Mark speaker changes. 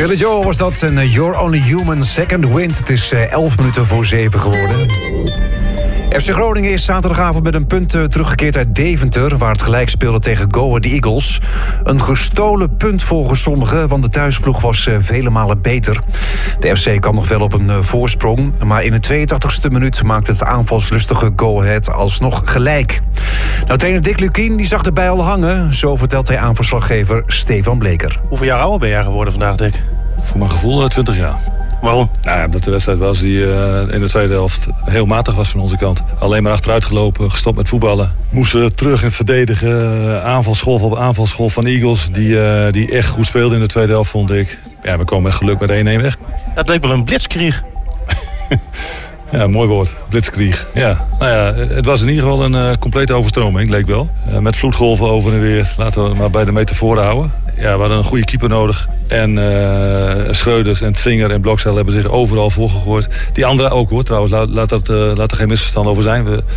Speaker 1: Billy Joel was dat en You're Only Human, Second Wind. Het is 11 minuten voor 7 geworden. FC Groningen is zaterdagavond met een punt teruggekeerd uit Deventer, waar het gelijk speelde tegen Go Ahead Eagles. Een gestolen punt volgens sommigen, want de thuisploeg was vele malen beter. De FC kwam nog wel op een voorsprong, maar in de 82e minuut maakte het aanvalslustige Go Ahead alsnog gelijk. Nou, trainer Dick Lukkien die zag de bij al hangen, zo vertelt hij aan verslaggever Stefan Bleker.
Speaker 2: Hoeveel jaar ouder ben jij geworden vandaag, Dick?
Speaker 3: Voor mijn gevoel 20 jaar.
Speaker 2: Waarom?
Speaker 3: Nou ja, dat de wedstrijd was die in de tweede helft heel matig was van onze kant. Alleen maar achteruit gelopen, gestopt met voetballen. Moesten terug in het verdedigen. Aanvalsgolf van Eagles, die echt goed speelde in de tweede helft, vond ik. Ja, we komen met geluk met 1-1 weg.
Speaker 2: Dat leek wel een blitzkrieg.
Speaker 3: Ja, mooi woord. Blitzkrieg. Ja. Nou ja, het was in ieder geval een complete overstroming, leek wel. Met vloedgolven over en weer. Laten we maar bij de metaforen houden. Ja, we hadden een goede keeper nodig. En Schreuders en Singer en Blokcel hebben zich overal voor gegooid. Die anderen ook hoor, trouwens. Laat er geen misverstand over zijn.